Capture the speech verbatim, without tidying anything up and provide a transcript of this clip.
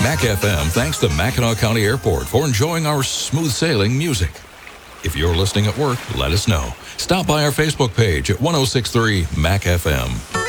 Mac F M thanks the Mackinac County Airport for enjoying our smooth sailing music. If you're listening at work, let us know. Stop by our Facebook page at ten sixty-three Mac F M.